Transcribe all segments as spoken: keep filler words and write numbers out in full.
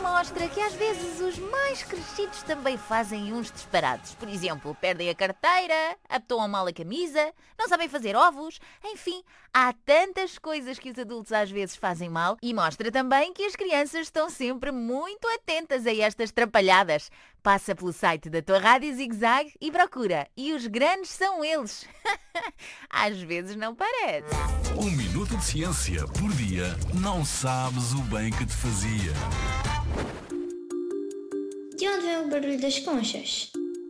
mostra que às vezes os mais crescidos também fazem uns disparados. Por exemplo, perdem a carteira, abotoam mal a camisa, não sabem fazer ovos. Enfim, há tantas coisas que os adultos às vezes fazem mal e mostra também que as crianças estão sempre muito atentas a estas trapalhadas. Passa pelo site da tua Rádio Zig-Zag e procura. E os grandes são eles. Às vezes não parece. Um minuto de ciência por dia não sabes o bem que te fazia. De onde vem o barulho das conchas?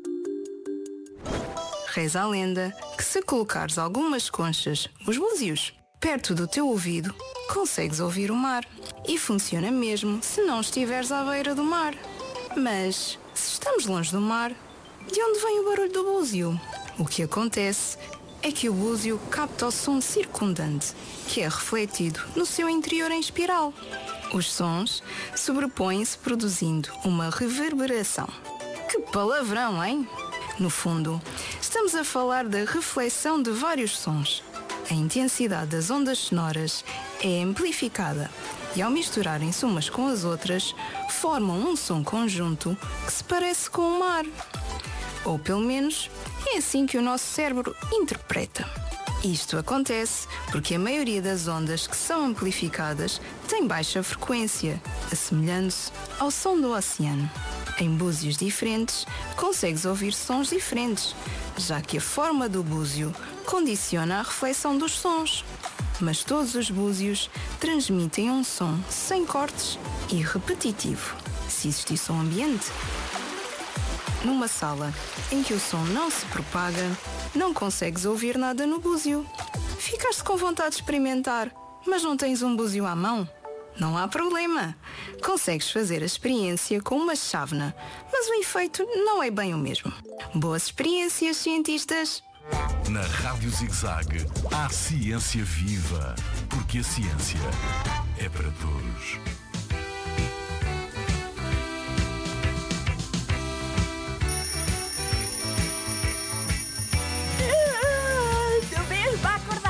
Reza a lenda que se colocares algumas conchas, os búzios, perto do teu ouvido, consegues ouvir o mar. E funciona mesmo se não estiveres à beira do mar. Mas, se estamos longe do mar, de onde vem o barulho do búzio? O que acontece é que o búzio capta o som circundante, que é refletido no seu interior em espiral. Os sons sobrepõem-se produzindo uma reverberação. Que palavrão, hein? No fundo, estamos a falar da reflexão de vários sons. A intensidade das ondas sonoras é amplificada e, ao misturarem-se umas com as outras, formam um som conjunto que se parece com o mar. Ou, pelo menos, é assim que o nosso cérebro interpreta. Isto acontece porque a maioria das ondas que são amplificadas tem baixa frequência, assemelhando-se ao som do oceano. Em búzios diferentes, consegues ouvir sons diferentes, já que a forma do búzio condiciona a reflexão dos sons. Mas todos os búzios transmitem um som sem cortes e repetitivo. Se existisse um ambiente, numa sala em que o som não se propaga, não consegues ouvir nada no búzio. Ficaste com vontade de experimentar, mas não tens um búzio à mão? Não há problema. Consegues fazer a experiência com uma chávena, mas o efeito não é bem o mesmo. Boas experiências, cientistas! Na Rádio Zig-Zag há ciência viva, porque a ciência é para todos.